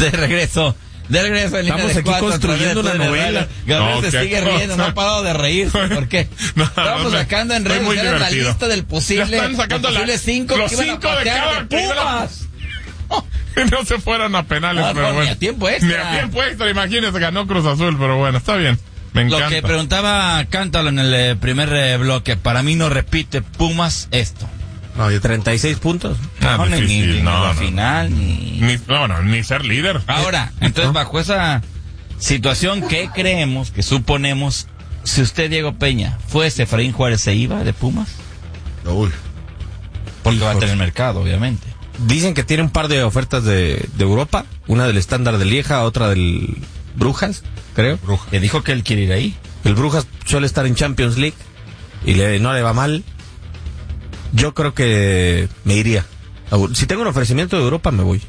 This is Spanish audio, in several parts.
De regreso en estamos aquí construyendo una novela. Gabriel se sigue riendo, no ha parado de reírse. ¿Por qué? Estamos sacando en redes sociales la lista del posible. Están sacando los 5 que iban a patear de Pumas. No se fueron a penales, pero bueno. Ni a tiempo extra. Ni a tiempo extra, imagínense, ganó Cruz Azul, pero bueno, está bien. Me encanta. Lo que preguntaba Cántalo en el primer bloque, para mí no repite Pumas esto. No, 36 puntos. Ni la final, ni ser líder. Ahora, entonces bajo esa situación, ¿qué creemos, que suponemos, si usted, Diego Peña, fuese Efraín Juárez, se iba de Pumas? Uy. Porque va a tener mercado, obviamente. Dicen que tiene un par de ofertas de Europa, una del Estándar de Lieja, otra del Brujas, creo. Que dijo que él quiere ir ahí. El Brujas suele estar en Champions League y no le va mal. Yo creo que me iría. Si tengo un ofrecimiento de Europa, me voy.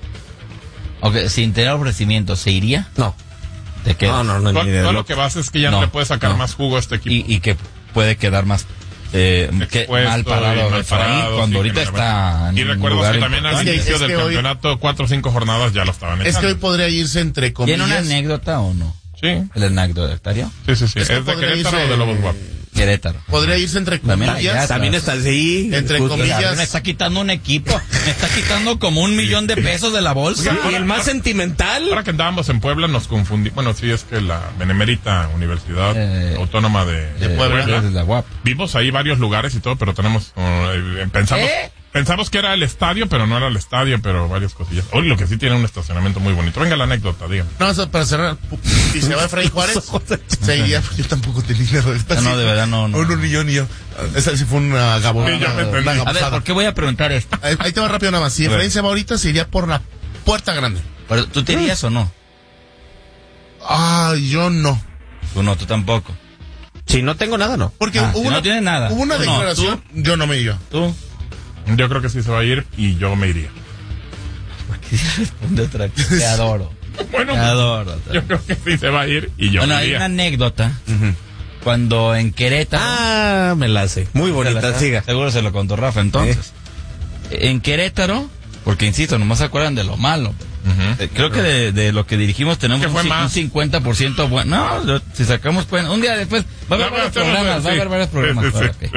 Okay, sin tener ofrecimiento, ¿se iría? No. ¿De qué? No, todo lo que vas es que ya no le puede sacar más jugo a este equipo. Y que puede quedar más mal parado cuando ahorita está en y recuerdo que también al inicio del campeonato 4 o 5 jornadas ya lo estaban echando. Es que hoy podría irse entre comillas. ¿Tiene una anécdota o no? Sí. ¿El anecdotario? Sí. ¿Es de Querétaro o de Lobos Guapos? Querétaro. Podría irse entre comillas. También está así. Entre comillas. Me está quitando un equipo. Me está quitando como $1,000,000 de pesos de la bolsa. Y el más sentimental. Ahora que andábamos en Puebla nos confundimos. Bueno, sí, es que la Benemérita Universidad Autónoma de Puebla. Es la UAP. Vimos ahí varios lugares y todo, pero tenemos... Pensamos que era el estadio, pero no era el estadio, pero varias cosillas. Hoy lo que sí tiene un estacionamiento muy bonito. Venga la anécdota, dígame. No, para cerrar, si se va Efraín Juárez, se iría. Yo tampoco tenía dinero. No, de verdad, no. Ni yo. Esa sí fue una gabonada. A ver, ¿por qué voy a preguntar esto? Ahí te va rápido nada más. Si Efraín se va ahorita, se iría por la puerta grande. Pero, ¿tú te irías o no? Yo no. Tú no, tú tampoco. Si no tengo nada, no. Porque no tienes nada. Hubo una declaración, yo no me iría. ¿Tú? Yo creo que sí se va a ir y yo me iría. ¿Por qué responde otra vez? Te adoro. Bueno, te adoro. Yo creo que sí se va a ir y yo me iría. Hay una anécdota. Cuando en Querétaro... me la hace. Muy bonita, siga. Seguro se lo contó Rafa entonces. En Querétaro, porque insisto, nomás se acuerdan de lo malo. Creo que de lo que dirigimos tenemos un 50% bueno. No, si sacamos un día después va a haber varios programas.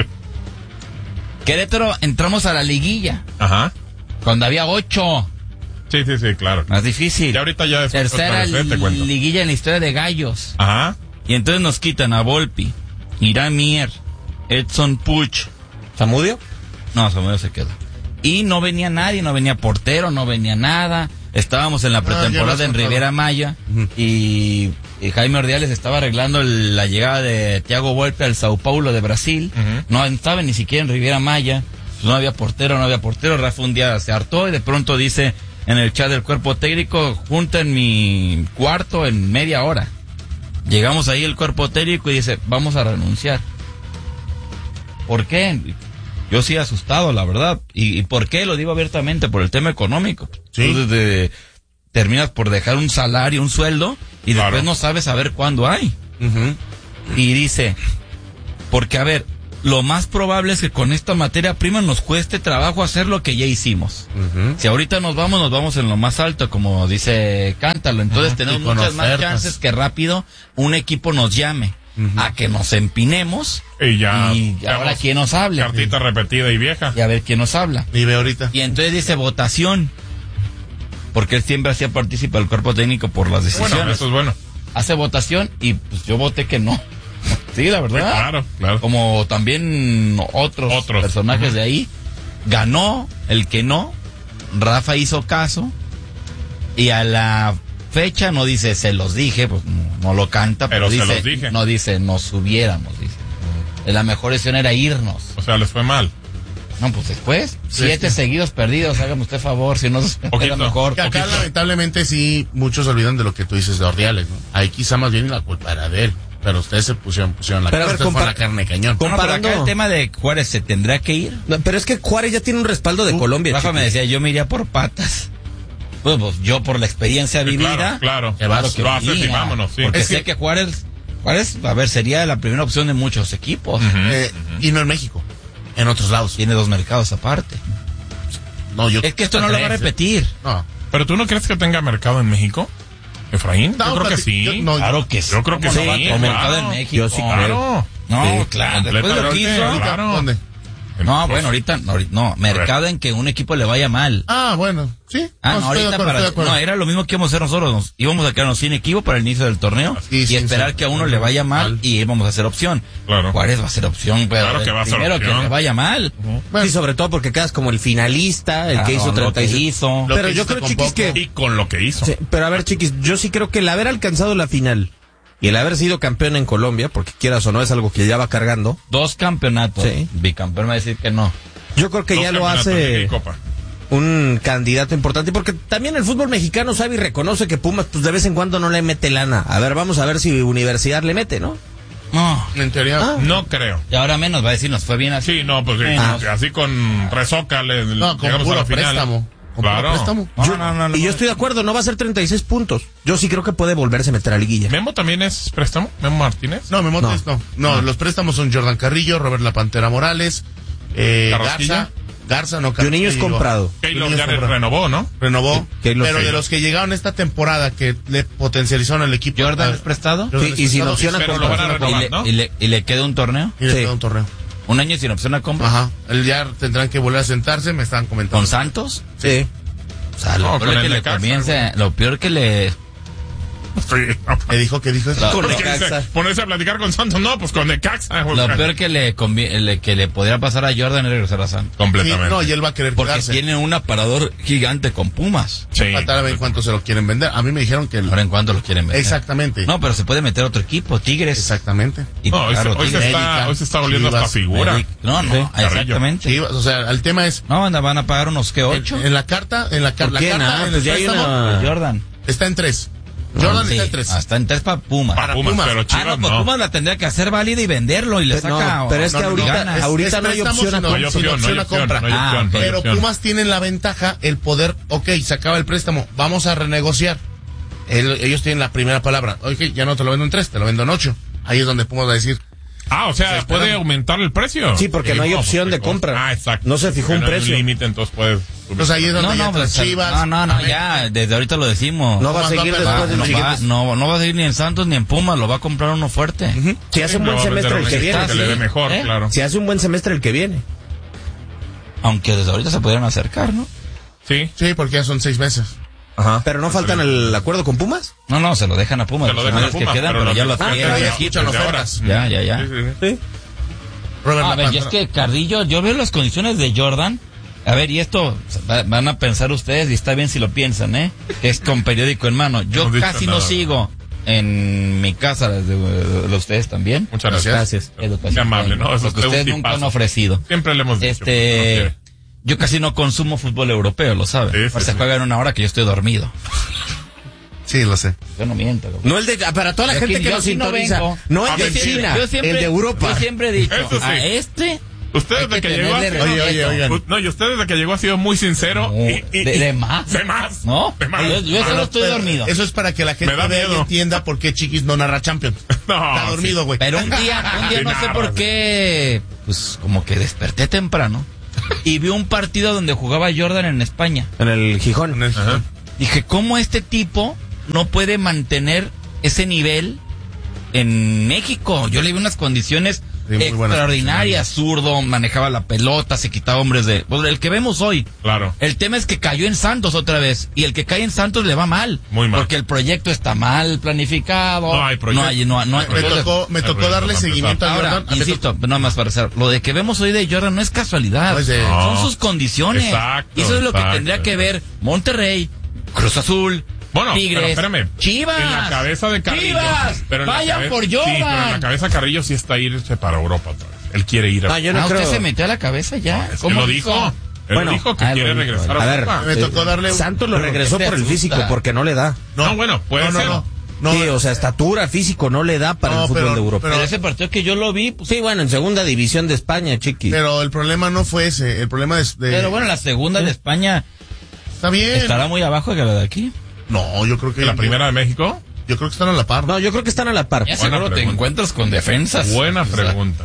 Querétaro, entramos a la liguilla. Ajá. Cuando había 8. Sí, claro. Más difícil. Y ahorita ya es tercera liguilla en la historia de gallos. Ajá. Y entonces nos quitan a Volpi, Irán Mier, Edson Puch. ¿Zamudio? No, Zamudio se quedó. Y no venía nadie, no venía portero, no venía nada. Estábamos en la pretemporada en Riviera Maya y Jaime Ordiales estaba arreglando la llegada de Thiago Volpi al Sao Paulo de Brasil. No estaba ni siquiera en Riviera Maya. No había portero. Rafa un día se hartó y de pronto dice en el chat del cuerpo técnico, junta en mi cuarto en media hora. Llegamos ahí el cuerpo técnico y dice, vamos a renunciar. ¿Por qué? Yo sí asustado, la verdad. ¿Y por qué? Lo digo abiertamente, por el tema económico. ¿Sí? Entonces terminas por dejar un salario, un sueldo, y después no sabes saber cuándo hay. Y dice, porque a ver, lo más probable es que con esta materia prima nos cueste trabajo hacer lo que ya hicimos. Si ahorita nos vamos en lo más alto, como dice Cántalo. Entonces tenemos muchas más chances que rápido un equipo nos llame. A que nos empinemos y ahora quién nos habla. Cartita repetida y vieja. Y a ver quién nos habla. Y ve ahorita. Y entonces dice votación. Porque él siempre hacía partícipe al cuerpo técnico por las decisiones. Bueno, eso es bueno. Hace votación y pues yo voté que no. Sí, la verdad. Claro. Como también otros personajes de ahí. Ganó el que no. Rafa hizo caso. Y a la fecha no dice se los dije, pues no lo canta, pero dice, se los dije. No dice nos hubiéramos, dice. La mejor decisión era irnos. O sea, les fue mal. No, pues después, 7 seguidos perdidos, hágame usted favor, si no era mejor. Que acá lamentablemente sí, muchos se olvidan de lo que tú dices de Ordiales, ¿no? Ahí quizá más bien la culpa era de él, pero ustedes se pusieron la carne cañón. Comparando acá el tema de Juárez, ¿se tendrá que ir? No, pero es que Juárez ya tiene un respaldo de Colombia. Rafa me decía, yo me iría por patas. Pues yo por la experiencia vivida. Claro. Que lo haces y vámonos, sí. Porque sé que Juárez, a ver, sería la primera opción de muchos equipos. Y no en México, en otros lados. Tiene 2 mercados aparte. No, es que esto no lo va a repetir. No. ¿Pero tú no crees que tenga mercado en México, Efraín? Yo creo que sí. Claro que sí. Yo creo que sí. Como mercado en México. Yo sí creo. No, claro. Después de lo que hizo. Claro. ¿Dónde? No, bueno, ahorita, no, mercado en que un equipo le vaya mal. Ah, bueno, sí. Ahorita era lo mismo que íbamos a hacer nosotros. Íbamos a quedarnos sin equipo para el inicio del torneo y esperar que a uno le vaya mal y íbamos a hacer opción. Claro. Juárez va a ser opción, pero claro que va a ser primero opción. que le vaya mal. Bueno, sí, sobre todo porque quedas como el finalista, el que hizo 36. Pero yo creo, Chiquis, que... Y con lo que hizo. Sí, pero a ver, Chiquis, yo sí creo que el haber alcanzado la final y el haber sido campeón en Colombia, porque quieras o no, es algo que ya va cargando. 2 campeonatos. Sí. Bicampeón va a decir que no. Yo creo que ya lo hace un candidato importante, porque también el fútbol mexicano sabe y reconoce que Pumas pues de vez en cuando no le mete lana. A ver, vamos a ver si Universidad le mete, ¿no? No. En teoría. No creo. Y ahora menos va a decir, nos fue bien así. Sí, no, pues así con Rezoca No, con llegamos puro a la final. préstamo. Claro. Préstamo. Y yo estoy de acuerdo, no va a ser 36 puntos. Yo sí creo que puede volverse a meter a liguilla. ¿Memo también es préstamo? ¿Memo Martínez? No, Memotes no. Los préstamos son Jordan Carrillo, Robert La Pantera Morales, Garza, no, Juninho es comprado. Keylor ya renovó, ¿no? Renovó. Keylor, pero de los que llegaron esta temporada que le potencializaron el equipo. ¿Jordan es prestado? Sí, y sin opción a pero lo van a compra. renovar, ¿no? ¿Y le queda un torneo? Y le queda un torneo. ¿Un año sin opción a compra? Ajá. Él ya tendrán que volver a sentarse, me estaban comentando. ¿Con Santos? Sí. O sea, lo No, peor con que el le Necaxa, comience, lo peor que le... ¿Qué dijo? ¿Qué dijo? Con Porque Necaxa. dice, ponerse a platicar con Santos, no, pues con Necaxa. Lo peor que le podría pasar a Jordan es regresar a Santos. Completamente. Sí, no, y él va a querer Porque quedarse. tiene un aparador gigante con Pumas. Sí. Faltar a ver en cuánto se lo quieren vender. A mí me dijeron que... Ahora en cuánto lo quieren vender. Exactamente. No, pero se puede meter otro equipo, Tigres. Exactamente. Y No, hoy se está volviendo hasta figura. No, exactamente. Sí, o sea, el tema es... No, van a pagar unos que 8. En la carta, la ¿Por qué? carta, en el Pues ya hay préstamo, Jordan. está en 3. Jordan Sí, está en 3. Hasta en 3 para Pumas. Para Pumas, pero Chivas no, pues no. Pumas la tendría que hacer válida y venderlo y le saca. No, pero es que ahorita no hay opción a No hay opción, no hay opción, no hay opción. Pero Pumas tiene la ventaja, el poder, se acaba el préstamo, vamos a renegociar. Ellos tienen la primera palabra. Oye, ya no te lo vendo en 3, te lo vendo en 8. Ahí es donde Pumas va a decir... O sea, ¿puede aumentar el precio? Sí, porque no hay opción de compra. Exacto. No se fijó un precio. No hay un límite, entonces puedes... Pues ahí es donde ya entran Chivas. No, ya, desde ahorita lo decimos. No va a seguir después del siguiente. No va a seguir ni en Santos ni en Pumas, lo va a comprar uno fuerte. Si hace un buen semestre el que viene. Que le dé mejor, claro. Si hace un buen semestre el que viene. Aunque desde ahorita se pudieran acercar, ¿no? Sí. Sí, porque ya son 6 meses. Ajá. Pero no faltan el acuerdo con Pumas. No, se lo dejan a Pumas. Se lo dejan a Pumas, que quedan, pero pero ya lo los adquieren. ya Aquí, escuchan desde ofertas. Ya. Sí. Robert A La ver, y Pantera. es que Carrillo, yo veo las condiciones de Jordan. A ver, y esto van a pensar ustedes, y está bien si lo piensan, que es con periódico en mano. Yo No casi dicho no nada. sigo en mi casa, de ustedes también. Muchas gracias. Educación. Qué amable, ¿no? Eso Lo que es un ustedes nunca han tipazo. ofrecido. Siempre le hemos dicho. porque no quiere. Yo casi no consumo fútbol europeo, lo saben. Sí, sí, Se sí. juega en una hora que yo estoy dormido. Sí, lo sé. Yo no miento. Güey. No el de, para toda la Es gente que que yo nos sí no sintoniza. vengo. No el A de mentir. China, Yo siempre, el de Europa. Yo siempre he dicho, Eso sí. a este... Usted hay desde que que llegó tenerle Oigan. No, y usted desde que llegó ha sido muy sincero. de más. De más. ¿No? De más. Yo solo estoy Pero dormido. Eso es para que la gente Me da vea y miedo. entienda por qué Chiquis no narra Champions. No, Está dormido, güey. Pero un día Sí, no sé nada, por sí. qué, pues como que desperté temprano y vi un partido donde jugaba Jordan en España. En el Gijón. Ajá. Dije, ¿cómo este tipo no puede mantener ese nivel en México? Yo le vi unas condiciones Sí, muy buenas extraordinarias, zurdo, manejaba la pelota, se quitaba hombres de... Pues, el que vemos hoy. Claro. El tema es que cayó en Santos otra vez, y el que cae en Santos le va mal. Muy mal. Porque el proyecto está mal planificado. No hay proyecto. No hay- Me tocó darle para seguimiento a Ahora, Jordan. insisto, no más para cerrar, lo de que vemos hoy de Jordan no es casualidad, No, es de- son No. sus condiciones. Exacto, y eso es lo que exacto. tendría que ver Monterrey, Cruz Azul, Bueno, Tigres, pero espérame. Chivas. En la cabeza de Carrillo. Chivas, pero en la vayan cabeza- por Sí, pero en la Jordan. cabeza de Carrillo sí está irse para Europa otra vez. Él quiere ir a... yo no ¿Usted creo. se metió a la cabeza ya? Es que ¿Cómo lo dijo. Él Bueno, dijo que lo quiere dijo. regresar A a ver, Europa. Me tocó darle... Santos lo regresó te por el asusta. físico, porque no le da. No, bueno, puede ser. No, Sí, o sea, estatura, físico, no le da para No, el fútbol pero- de Europa. Pero ese partido que yo lo vi, pues, Sí, bueno, en segunda división de España, chiqui. Pero el problema no fue ese. El problema es de... pero bueno, la segunda de España Está bien. estará muy abajo que la de aquí. No, yo creo que... ¿La primera de México? Yo creo que están a la par. No, yo creo que están a la par. Ya Buena seguro te pregunta. encuentras con defensas. Buena O sea, pregunta.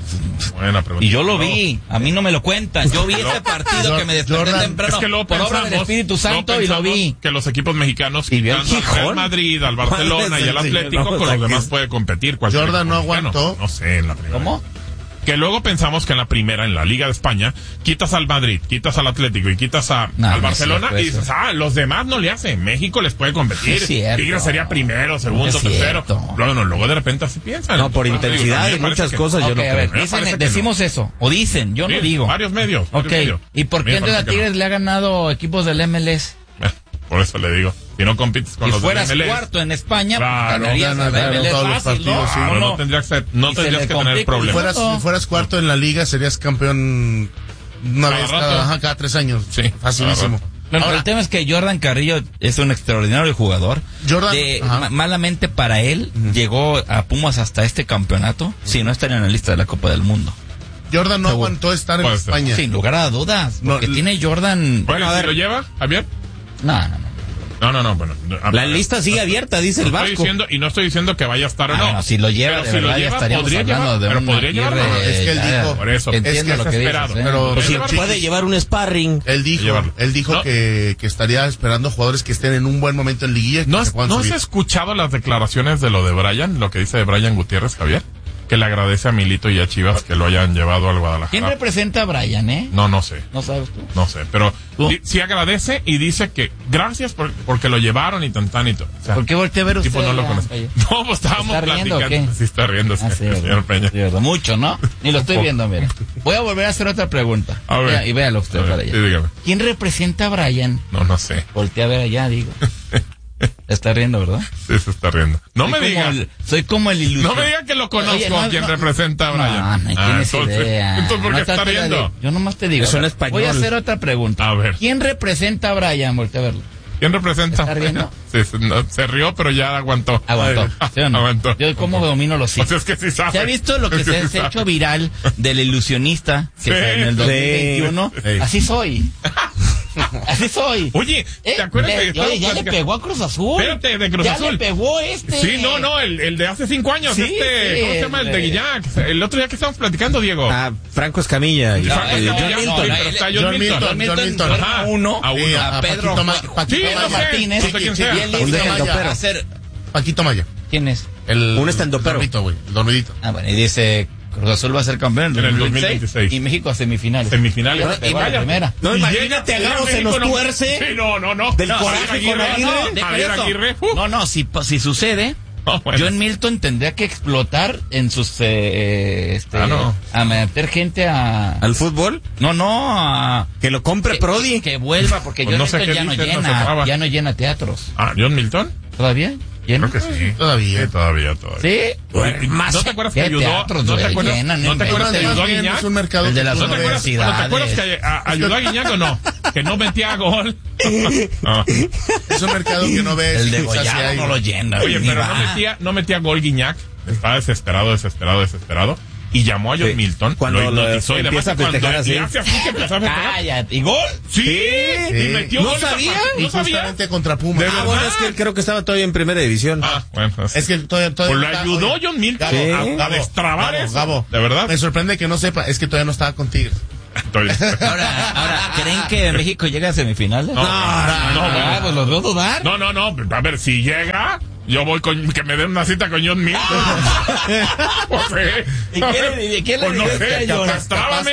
Buena pregunta. Y yo lo vi, a mí no me lo cuentan. Yo vi ese partido que me desperté temprano es que luego por obra del Espíritu Santo y lo vi. Que los equipos mexicanos Y vio el quitan al Real Gijón. Madrid, al Barcelona y al Atlético, con los demás puede competir cualquier Jordan no equipo mexicano. aguantó. No sé, en la primera. ¿Cómo? Que luego pensamos que en la primera, en la Liga de España, quitas al Madrid, quitas al Atlético y quitas al Barcelona y dices, los demás no le hacen. México les puede competir. Es cierto. Tigres sería primero, segundo, Es tercero. cierto. Luego de repente así piensan. No, por Entonces, intensidad digo, y muchas cosas yo no Ok, a ver, creo. Me parece que decimos eso, o dicen, yo no Sí, digo. Varios medios. Ok, ¿y por qué entonces a Tigres le ha ganado equipos del MLS? Por eso le digo, si no compites con Si los fueras del MLS, cuarto en España, Claro, ganarías gana al MLS todos los fácil, ¿no? partidos, sí. ¿O no tendrías que, Y se le tener complica. problemas. Si fueras cuarto en la liga, serías campeón una Cada vez rato. cada 3 años. Sí, Facilísimo. Bueno, Ahora, el tema es que Jordan Carrillo es un extraordinario jugador. Jordan, ajá. Malamente para él, llegó a Pumas hasta este campeonato, si no estaría en la lista de la Copa del Mundo. Jordan no aguantó estar en Puede ser. España. Sin lugar a dudas, No, porque tiene Jordan... Bueno, a ¿si ver. lo lleva, Javier? No. No, bueno. La lista sigue abierta, dice el Estoy Vasco. diciendo, y no estoy diciendo que vaya a estar o no. Bueno, si lo lleva, Pero de si lo verdad, ya lleva, estaríamos podría hablando llevar, de pero una podría llevarlo. Es que él dijo, Por eso. Entiendo Es que lo es que dices, esperado. Pero Pues sí, llevarlo. puede llevar un sparring. Él dijo ¿No? que estaría esperando jugadores que estén en un buen momento en liguilla. Que ¿No se puedan has subir. escuchado las declaraciones de lo de Brian? Lo que dice de Brian Gutiérrez, Javier. Que le agradece a Milito y a Chivas que lo hayan llevado al Guadalajara. ¿Quién representa a Brian, No sé. ¿No sabes tú? No sé, pero ¿Tú? sí agradece y dice que gracias porque lo llevaron y tan y todo. O sea, ¿Por qué volteé a ver el tipo usted? no lo ya, conoce. Peña? No, pues estábamos ¿Está riendo o platicando. qué? Sí está riendo, Ah, sí, señor Peña. sí, verdad. Mucho, ¿no? Ni lo estoy poco. viendo, mira. Voy a volver a hacer otra pregunta. A ver. Vea, y véalo usted A ver, para allá. sí, dígame. ¿Quién representa a Brian? No sé. Voltea a ver allá, digo. Está riendo, ¿verdad? Sí, se está riendo. No me Soy diga. soy como el ilusión. No me diga que lo conozco Oye, no, a quien no. representa a Brian. No tienes entonces, idea. entonces, ¿por qué No está trates de- riendo? Yo nomás te digo. Es un Voy español. a hacer otra pregunta. A ver. ¿Quién representa a Brian? Voltea a verlo. ¿Quién representa? ¿Está riendo? Sí, se rió, pero ya aguantó. Aguantó. ¿Sí o no? Aguantó. Yo cómo domino los O hijos. sea, es que sí sabe. ¿Se ha visto lo que Es se ha sí sabe. hecho viral del ilusionista que Sí. en el 2021? Sí. Así soy. Así soy. Oye, ¿te acuerdas que Oye, estábamos ya le platicando? pegó a Cruz Azul. Espérate, de Cruz ya Azul. le pegó este. Sí, no, el de hace 5 años, Sí, ¿cómo sí, se llama? El de Guillac. El otro día que estábamos platicando, Diego. Franco Escamilla. No, John John Milton. Milton, pero está John Milton. John Milton. Ajá. A uno. A uno. Sí, A Pedro Paquito Sí, no sé. Martínez. No sé quién sea. Bien Un listo estandopero. para hacer. Paquito Maya. ¿Quién es? Un estandopero. dormidito, güey. El dormidito. Ah, bueno, y dice Cruz Azul va a ser campeón En el 2026. y México a semifinales. Semifinales. Ya le pegó a la primera. No, Y imagínate, llega Gabo se México, nos tuerce. Sí, no. Del No, coraje Javier con Aguirre. Aguirre. Javier Aguirre. No, si sucede, No, bueno. John Milton tendría que explotar en sus no. a meter gente ¿Al fútbol? a Que lo compre Prodi. que vuelva porque Pues John no sé Milton qué ya no dices, no se llena, acaba. ya no llena teatros. Ah, John Milton. ¿Todavía? ¿Llena? Creo que sí. Todavía. Sí, todavía. Sí. ¿No te acuerdas que ¿Qué ayudó? teatros, ¿No te güey? acuerdas? Llenan, ¿No te acuerdas que inventen. ayudó a Más bien, Guiñac? es un mercado El de que las tú ¿No te no acuerdas, ves. ¿no te acuerdas universidades. que ayudó a Guiñac o no? Que no metía gol. No. Es un mercado que no ves. El de quizás sí Goyado hay, no lo llena. Oye, ni pero va. no metía gol Guiñac. Estaba desesperado. Y llamó a John Sí. Milton. Cuando lo hipnotizó y demás. empieza a Y cuando festejar así. le hace así que empezó a festejar. Cállate. ¿Y gol? Sí. Sí. Y metió ¿No gol esa sabía? parte. Y ¿No sabía? justamente contra Pumas. De Ah, bueno, es que él creo que estaba todavía en primera división. Ah, bueno. Es que todavía Pues lo está- ayudó oye, John Milton Gabo, a destrabar eso. Gabo. ¿De verdad? Me sorprende que no sepa. Es que todavía no estaba con Tigres. Ahora, ¿creen que México llega a semifinales? No, Ah, pues los veo dudar. No. A ver, si llega, yo voy con que me den una cita con John Milton. Pues, ¿Y quién le pues no dice sé, a John? castrábame.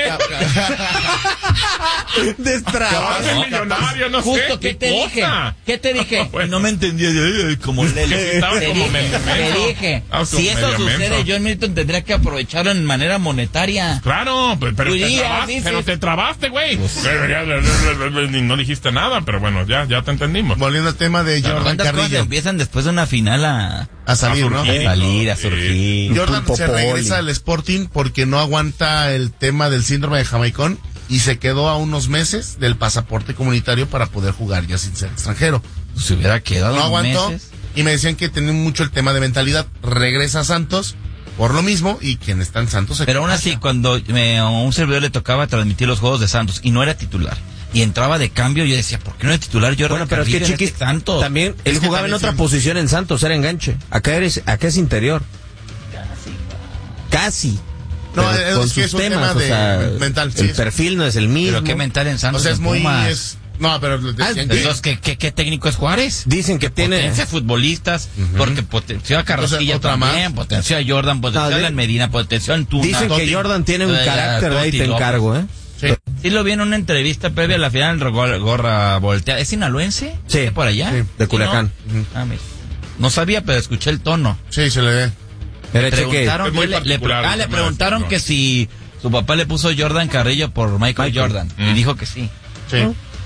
Destraba. Capaz el millonario, no Justo, sé. ¿qué te dije? cosa. ¿Qué te dije? Bueno. No me entendía, como Que si estaba te como dije, medio te menso. dije. Estaba como Si eso medio sucede, menso. John Milton tendría que aprovecharlo en manera monetaria. Claro, pero Diría, dices. te trabaste, güey. No dijiste nada, pero bueno, ya te entendimos. Volviendo al tema de Jordan ¿Cuántas cosas Carrillo. empiezan después de una final a A salir, ¿no? surgir. a surgir? Jordan Pulpo se Poli. regresa al Sporting porque no aguanta el tema del síndrome de Jamaicón y se quedó a unos meses del pasaporte comunitario para poder jugar ya sin ser extranjero. Se hubiera quedado No aguantó meses. y me decían que tenía mucho el tema de mentalidad. Regresa a Santos por lo mismo y quien está en Santos se Pero aún así, cuando a un servidor le tocaba transmitir los juegos de Santos y no era titular y entraba de cambio, yo decía, ¿por qué no es titular Jordan Bueno, pero es que Carrillo en Chiquis este Santos? también él Es que jugaba en también otra sí. posición en Santos, era enganche. Acá es interior. Casi. No, pero con es que sus es un temas, tema o sea, mental. el perfil no es el mismo. Pero qué mental en Santos. O sea, es en muy... Pumas. No, pero decían Entonces, ¿qué técnico es Juárez? Dicen que tiene... Potencia futbolistas, porque potenció a Carrasquilla otra también, más. potenció a Jordan, potenció a la Medina, potenció a Antuna. Dicen que Jordan tiene un carácter de ahí, te encargo, ¿eh? Sí. Sí lo vi en una entrevista previa a la final del Gorra Volteada. ¿Es sinaloense? Sí. ¿De por allá? Sí, de Culiacán. ¿No? Mira. No sabía, pero escuché el tono. Sí, se le ve. Le preguntaron, Es muy le particular, le preguntaron ¿no? que si su papá le puso Jordan Carrillo por Michael. Jordan. Y dijo que sí. Sí.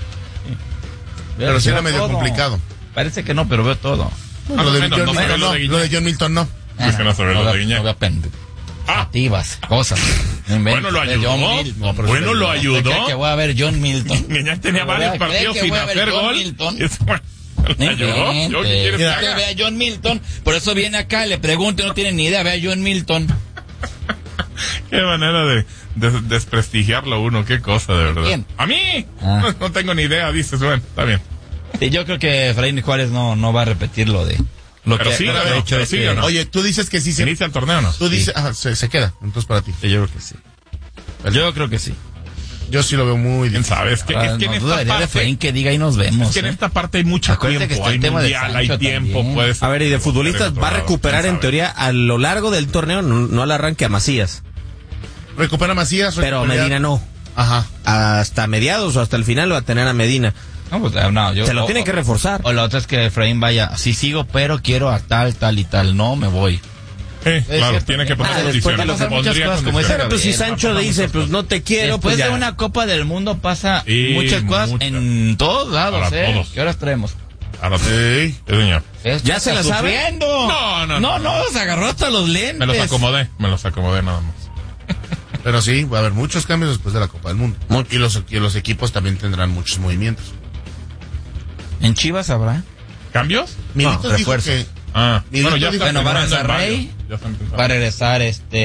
Pero sí era Veo medio todo. complicado. Parece que no, pero veo todo. Lo de menos, John no Milton sabe no. lo de Guiñac. Lo de John Milton no. Es que no se ve lo de Guiñac. No veo activas, cosas. No inventes. Bueno, lo ayudó. John Milton. Bueno, lo ¿Cree ayudó. que voy a ver John Milton? Guiñac tenía varios ¿Cree partidos que sin voy a ver hacer John gol. Milton? Y eso, bueno, ¿le ayudó? ¿Yo qué quieres que Usted haga? ve a John Milton, por eso viene acá, le pregunto y no tiene ni idea, ve a John Milton. Qué manera de desprestigiarlo uno, qué cosa, de verdad. ¿Quién? ¿A mí? Ah. No tengo ni idea, dices, bueno, está bien. Sí, yo creo que Efraín Juárez no va a repetir lo de lo Pero que sí, lo que pero ha hecho sí, este- ¿o no? Oye, tú dices que sí se... ¿Inicia el torneo o no? Tú dices... Ajá, se queda. Entonces para ti. Sí, yo creo que sí. Yo creo que sí. Yo sí lo veo muy ¿Quién difícil. sabe? Es que en No esta dudaría de parte... Efraín que diga y nos vemos. Es que en ¿eh? esta parte hay mucho Acuérdate que tiempo, está el hay tema de mundial, hay Sancho tiempo, también. puedes... A ver, y de futbolistas va a recuperar en teoría a lo largo del torneo, no al arranque a Macías. Recupera Macías. Pero recupera- Medina no. Ajá. Hasta mediados o hasta el final va a tener a Medina. No, pues, no, yo, Se lo tiene que reforzar. O la otra es que Efraín vaya, sí sigo, pero quiero a tal y tal. No, me voy. Claro, cierto. tiene que poner Después condiciones. de pasar muchas Pondría cosas, como condiciones. dice Pero pues si Gabriel, Sancho dice, pues no te quiero, Después pues ya. de una Copa del Mundo pasa Sí, muchas cosas muchas. en todos lados, Para todos. ¿Qué horas traemos? Ahora sí, señor. ¿Ya se la Está sabe? sufriendo. No. Se agarró hasta los lentes. Me los acomodé nada más. Pero sí, va a haber muchos cambios después de la Copa del Mundo. Mucho. Y los equipos también tendrán muchos movimientos. ¿En Chivas habrá? ¿Cambios? Milito dijo refuerzos. que... Bueno, ya dijo- está Bueno, va a pensando regresar en varios. Rey. Ya están pensando. Va a regresar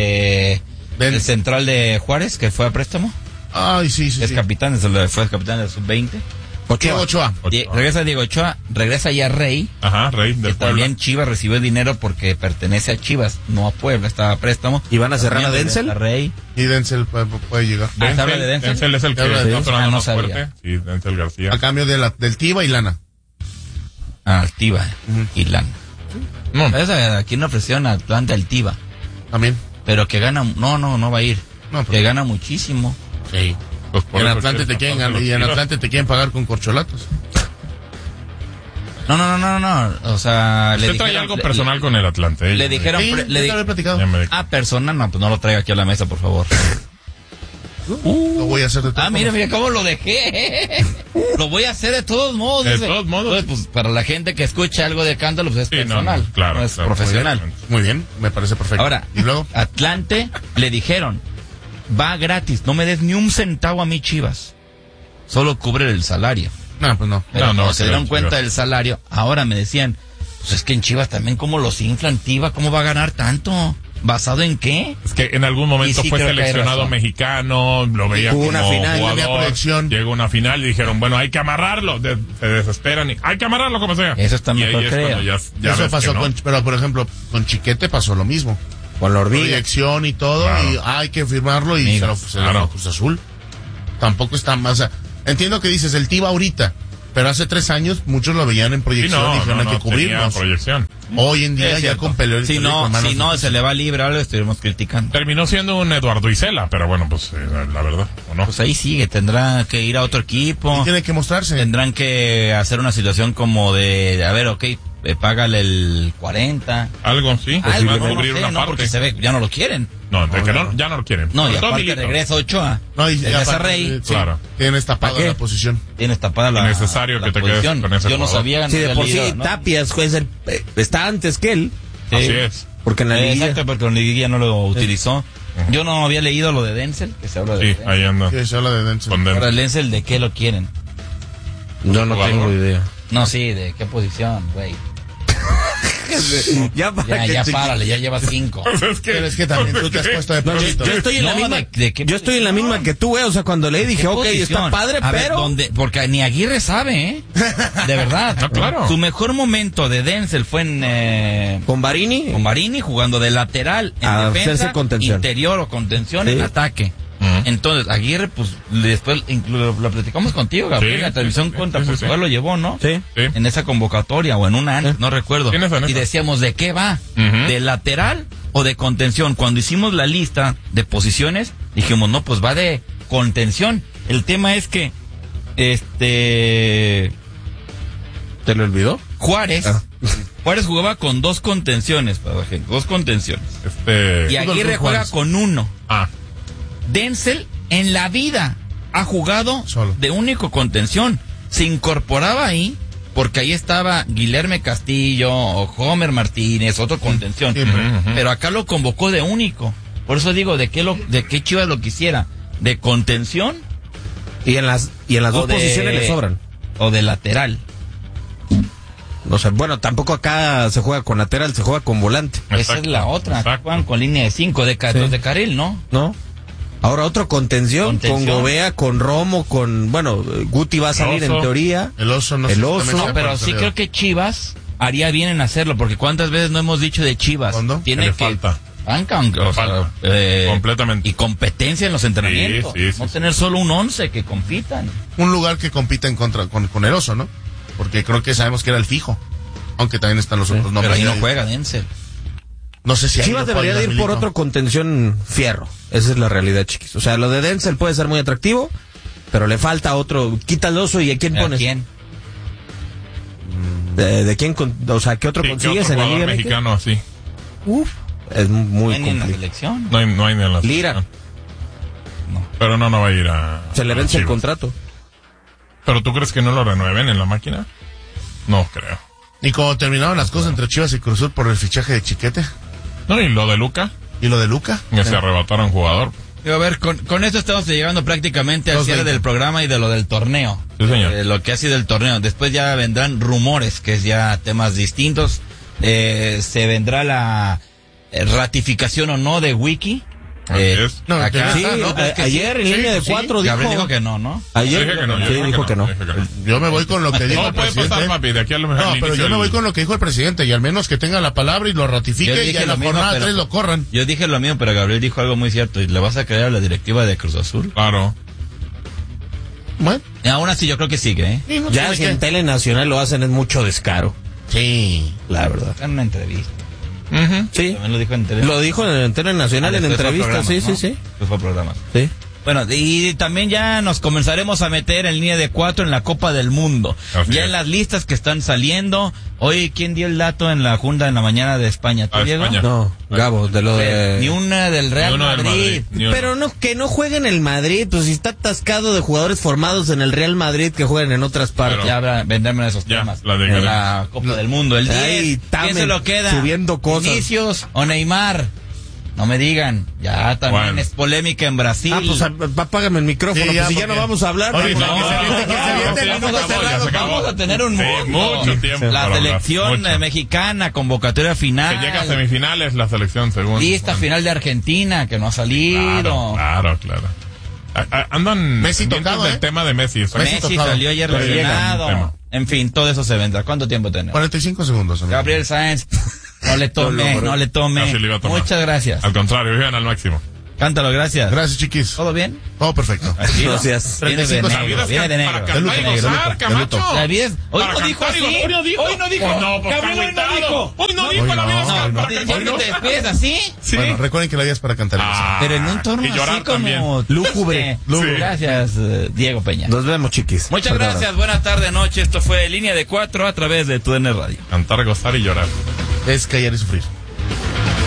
el central de Juárez, que fue a préstamo. Ay, sí. Es capitán, fue capitán del sub-20. Diego Ochoa. Regresa Diego Ochoa, regresa ya Rey. Ajá, Rey Que del Puebla. también Chivas recibió dinero porque pertenece a Chivas, no a Puebla, estaba a préstamo. ¿Y van a cerrar También a Denzel? regresa Rey. Y Denzel puede llegar. ¿Se habla de Denzel? Denzel es el que Se habla de está Denzel. sonando Ah, no más sabía. fuerte. Sí, Denzel García. A cambio del Tiva y Lana. Altiva y Lana. No, ¿Sabes? Aquí no ofrecieron a Atlanta Altiva, También. pero que gana, no va a ir. No, Que gana muchísimo. Sí. pues por En eso Atlante que te quieren tampoco y en los Atlante te quieren pagar con corcholatos. No. O sea, Usted trae algo personal con el Atlante. le dijeron, Sí, ya te había platicado. Ya me di- persona, no, pues no lo traiga aquí a la mesa, por favor. Lo voy a hacer de todas Mira formas. cómo lo dejé. Lo voy a hacer de todos modos. De dice. todos modos. Entonces, pues para la gente que escucha algo de Cándalo, pues es Sí, no, personal. no, claro, no es claro. profesional. Muy bien, me parece perfecto. Ahora, y luego, Atlante le dijeron, va gratis, no me des ni un centavo a mí, Chivas. Solo cubre el salario. no, pues no. Pero No, cuando se dieron Chivas. cuenta del salario, ahora me decían, pues es que en Chivas también como los inflan, Tiva, ¿cómo va a ganar tanto? ¿Basado en qué? Es que en algún momento Y sí fue creo que hay seleccionado razón. mexicano, lo veía Jugó como una final, jugador, tenía proyección. llegó una final y dijeron, bueno, hay que amarrarlo, se desesperan y hay que amarrarlo como sea. Eso está Y ahí mejor, es creo. cuando ya Eso ves pasó que no. pero por ejemplo, con Chiquete pasó lo mismo. Con la hormiga. Proyección y todo, Claro. y hay que firmarlo y Mira, se lo claro. dio Cruz Azul. Tampoco está más. O sea, entiendo que dices el Tiva ahorita, pero hace 3 años muchos lo veían en Sí, proyección y dijeron hay que tenía cubrirnos. proyección. Hoy en día Es ya cierto. con Pelé. Si no se le va libre, ahora lo estuvimos criticando. Terminó siendo un Eduardo Isela, pero bueno, pues la verdad, ¿o no? Pues ahí sigue, tendrá que ir a otro equipo. Tiene que mostrarse. Tendrán que hacer una situación como de a ver, ok, págale el 40. Algo, sí. Algo, Va a no cubrir sé, una no, parte. porque se ve, ya no lo quieren. No, de que no, ya no lo quieren. No, y Sobre todo aparte Milito. regresa Ochoa. No, y regresa aparte, Rey. sí, Claro. Tienes tapada ¿Para qué? la posición. Tienes tapada la Innecesario la que te quedes posición. con ese Yo no jugador. sabía. Sí, de no por había sí, leído, ¿no? Tapias está antes que él. Sí. Así es. Porque en la liguilla... Exacto, porque en la liguilla no lo utilizó. Yo no había leído lo de Denzel, que se habla de Sí, Denzel. ahí anda. Sí, se habla de Denzel. Con Ahora, Denzel. Denzel, ¿de qué lo quieren? Yo no Jugador. tengo idea. No, sí, ¿de qué posición, güey? Ya párale, ya llevas 5. Pero es que también tú te has puesto de propósito. Yo estoy en la misma. Yo estoy en la misma que tú, O sea, cuando leí dije, ok, está padre, pero. Porque ni Aguirre sabe, De verdad. No, claro. Su mejor momento de Denzel fue en. Con Barini. Con Barini jugando de lateral en defensa, interior o contención en ataque. Entonces, Aguirre, pues, después lo platicamos contigo, Gabriel, la televisión contra Portugal lo llevó, ¿no? Sí. En esa convocatoria o en una antes, no recuerdo. Y decíamos, ¿de qué va? ¿De lateral o de contención? Cuando hicimos la lista de posiciones, dijimos, no, pues va de contención. El tema es que, ¿te lo olvidó? Juárez jugaba con 2 contenciones, para la gente, 2 contenciones. Y Aguirre juega con 1. Denzel en la vida ha jugado solo, de único contención. Se incorporaba ahí porque ahí estaba Guilherme Castillo o Homer Martínez, otro contención. Pero acá lo convocó de único. Por eso digo, ¿de qué Chivas lo quisiera? ¿De contención? Y en las 2 posiciones le sobran. O de lateral. No sé, bueno, tampoco acá se juega con lateral, se juega con volante. Esa es la otra. Acá juegan con línea de 5, de carril, ¿no? No. Ahora otro contención, con Gobea, con Romo, Guti va a salir en teoría. El Oso no. No, pero sí creo que Chivas haría bien en hacerlo, porque cuántas veces no hemos dicho de Chivas. ¿Cuándo? Tiene que falta. Completamente. Y competencia en los entrenamientos. Sí. No tener solo un 11 que compitan. Un lugar que compita en contra con el Oso, ¿no? Porque creo que sabemos que era el fijo. Aunque también están los otros nombres. Pero ahí no juega Denzel. No sé si Chivas debería de ir por otro contención fierro. Esa es la realidad, chiquis. O sea, lo de Denzel puede ser muy atractivo, pero le falta otro. Quita el Oso y ¿a quién pones? ¿A quién? ¿De quién? O sea, ¿qué otro consigues en la Liga mexicano así? Es muy complicado. ¿En la selección? No hay ni en la selección. Lira. No. Pero no va a ir a... Se le vence el contrato. ¿Pero tú crees que no lo renueven en la máquina? No creo. ¿Y cómo terminaron las cosas entre Chivas y Cruz Azul por el fichaje de Chiquete? No, ¿y lo de Luca? ¿Y lo de Luca? Que se arrebataron jugador. A ver, con esto estamos llegando prácticamente al cierre del programa y de lo del torneo. Sí, señor. Lo que ha sido el torneo. Después ya vendrán rumores, que es ya temas distintos. Se vendrá la ratificación o no de Wiki. No, acá, sí, ayer en línea de 4 dijo... Gabriel dijo que no. Ayer dijo que no. Yo me voy con lo que dijo el presidente. Pasar, papi, de aquí a lo mejor. No, pero yo me voy con lo que dijo el presidente, y al menos que tenga la palabra y lo ratifique y en la jornada 3 lo corran. Yo dije lo mismo, pero Gabriel dijo algo muy cierto. ¿Y le vas a creer a la directiva de Cruz Azul? Claro. Bueno. Y aún así yo creo que sigue, No ya si en Tele Nacional lo hacen es mucho descaro. Sí. La verdad. En una entrevista. Sí. También lo dijo en Tele. Lo dijo en Tele Nacional en entrevista, sí. Fue programas. Sí. Bueno, y también ya nos comenzaremos a meter en línea de 4 en la Copa del Mundo. Ya en las listas que están saliendo. Hoy, ¿quién dio el dato en la junta en la mañana de España? ¿Tú, Diego? España. No, Gabo, de lo de... Ni una del Real Madrid. Pero no, que no jueguen en el Madrid, pues si está atascado de jugadores formados en el Real Madrid que jueguen en otras partes. Ya vendrán esos temas. En la Copa del Mundo. El 10, ¿quién se lo queda? Subiendo cosas. ¿Vinicius o Neymar? No me digan, ya también es polémica en Brasil. Pues apágame el micrófono, sí, pues si ya no vamos a hablar. Vamos a tener un mucho tiempo. La selección mexicana, convocatoria final. Que llega a semifinales la selección, según. Lista final de Argentina, que no ha salido. Claro. Andan Messi pendientes del tema de Messi. Messi salió ayer lesionado. En fin, todo eso se vendrá. ¿Cuánto tiempo tenemos? 45 segundos. Amigo. Gabriel Sáenz, no le tome. Muchas gracias. Al contrario, vivan al máximo. Cántalo, gracias. Gracias, chiquis. ¿Todo bien? Todo perfecto. Gracias. Viene de negro. Hoy no dijo así. Hoy no dijo. Hoy no dijo la vida. ¿Ya no te despides así? Sí. Bueno, recuerden que la vida es para cantar. Pero en un torno así como lúgubre. Gracias, Diego Peña. Nos vemos, chiquis. Muchas gracias. Buena tarde, noche. Esto fue Línea de 4 a través de TUDN Radio. Cantar, gozar y llorar. Es callar y sufrir.